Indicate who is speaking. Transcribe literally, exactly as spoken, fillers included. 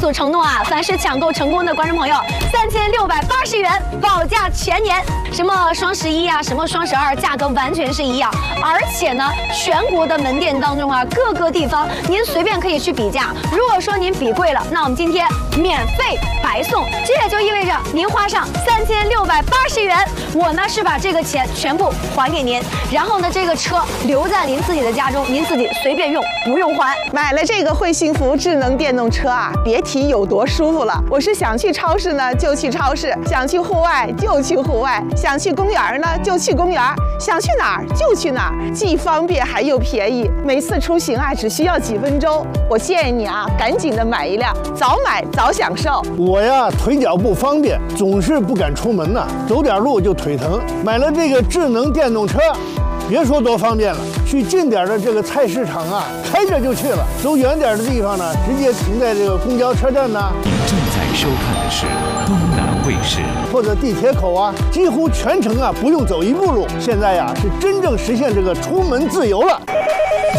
Speaker 1: 组承诺啊，凡是抢购成功的观众朋友，三千六百八十元保价全年。什么双十一啊，什么双十二，价格完全是一样。而且呢，全国的门店当中啊，各个地方您随便可以去比价。如果说您比贵了，那我们今天免费白送。这也就意味着您花上三千六百八十元，我呢是把这个钱全部还给您，然后呢，这个车留在您自己的家中，您自己随便用，不用还。
Speaker 2: 买了这个惠幸福智能电动车啊，别提有多舒服了。我是想去超市呢就去超市，想去户外就去户外，想去公园呢就去公园，想去哪儿就去哪儿，既方便还又便宜。每次出行啊只需要几分钟。我建议你啊，赶紧的买一辆，早买早享受。
Speaker 3: 我呀腿脚不方便，总是不敢出门呐，走点路就腿疼。买了这个智能电动车，别说多方便了，去近点的这个菜市场啊，开着就去了；走远点的地方呢，直接停在这个公交车站呢。
Speaker 4: 您正在收看的是东南卫视，
Speaker 3: 或者地铁口啊，几乎全程啊不用走一步路。现在呀是真正实现这个出门自由了。